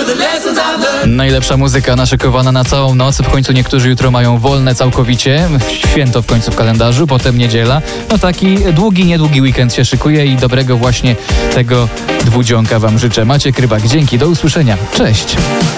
Najlepsza muzyka naszykowana na całą noc. W końcu niektórzy jutro mają wolne całkowicie. Święto w końcu w kalendarzu, potem niedziela. No taki niedługi weekend się szykuje i dobrego właśnie tego dwudzionka wam życzę. Maciek Rybak, dzięki, do usłyszenia. Cześć.